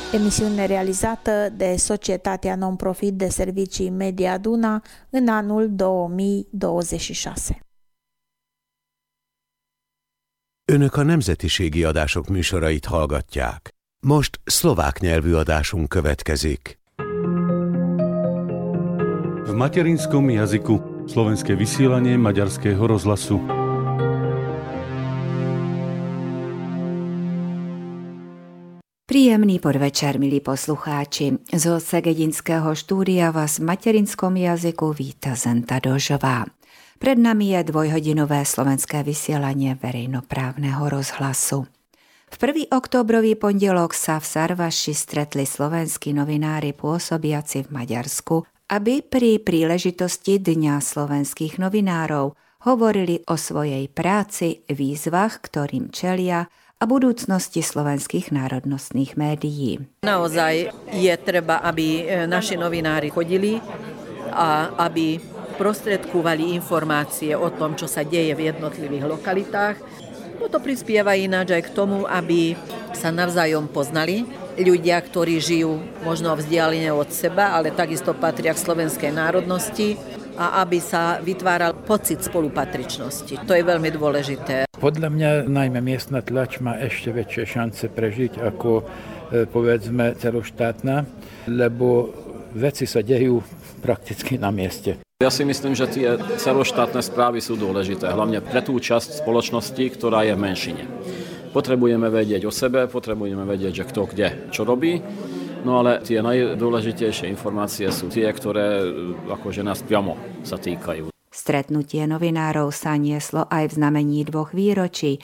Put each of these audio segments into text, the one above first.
Emisiune realizată de Societatea Non-Profit de Servicii Media Duna în anul 2026. Önök a nemzetiségi adások műsorait hallgatják. Most szlovák nyelvű adásunk következik. V materinskom jazyku slovenské vysielanie Maďarského rozhlasu. Príjemný podvečer, milí poslucháči. Zo Segedinského štúdia vás v materinskom jazyku víta Zenta Dožová. Pred nami je dvojhodinové slovenské vysielanie verejnoprávneho rozhlasu. V 1. októbrový pondelok sa v Sarvaši stretli slovenskí novinári pôsobiaci v Maďarsku, aby pri príležitosti Dňa slovenských novinárov hovorili o svojej práci, výzvach, ktorým čelia, a budúcnosti slovenských národnostných médií. Naozaj je treba, aby naši novinári chodili a aby prostredkúvali informácie o tom, čo sa deje v jednotlivých lokalitách. To prispieva ináč aj k tomu, aby sa navzájom poznali ľudia, ktorí žijú možno vzdialene od seba, ale takisto patria k slovenskej národnosti, a aby sa vytváral pocit spolupatričnosti. To je veľmi dôležité. Podľa mňa najmä miestna tlač má ešte väčšie šance prežiť ako povedzme celoštátna, lebo veci sa dejú prakticky na mieste. Ja si myslím, že tie celoštátne správy sú dôležité, hlavne pre tú časť spoločnosti, ktorá je v menšine. Potrebujeme vedieť o sebe, potrebujeme vedieť, že kto kde čo robí. No ale tie najdôležitejšie informácie sú tie, ktoré akože nás priamo sa týkajú. Stretnutie novinárov sa nieslo aj v znamení 2 výročí,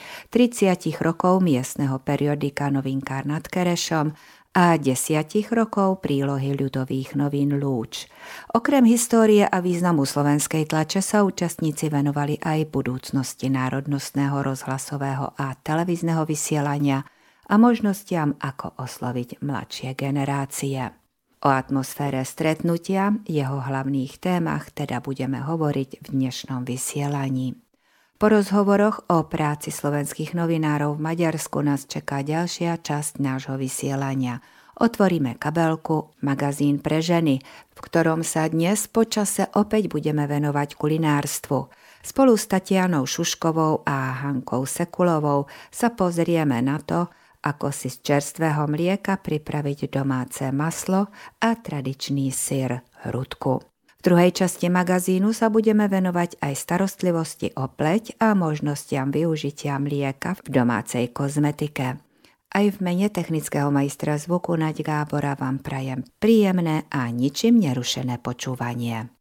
30 rokov miestneho periodika Novinkár nad Kerešom a 10 rokov prílohy ľudových novín Lúč. Okrem histórie a významu slovenskej tlače sa účastníci venovali aj budúcnosti národnostného rozhlasového a televízneho vysielania a možnostiam, ako osloviť mladšie generácie. O atmosfére stretnutia, jeho hlavných témach teda budeme hovoriť v dnešnom vysielaní. Po rozhovoroch o práci slovenských novinárov v Maďarsku nás čaká ďalšia časť nášho vysielania. Otvoríme kabelku, magazín pre ženy, v ktorom sa dnes po čase opäť budeme venovať kulinárstvu. Spolu s Tatianou Šuškovou a Hankou Sekulovou sa pozrieme na to, ako si z čerstvého mlieka pripraviť domáce maslo a tradičný syr hrudku. V druhej časti magazínu sa budeme venovať aj starostlivosti o pleť a možnostiam využitia mlieka v domácej kozmetike. Aj v mene technického majstra zvuku Naď Gábora vám prajem príjemné a ničím nerušené počúvanie.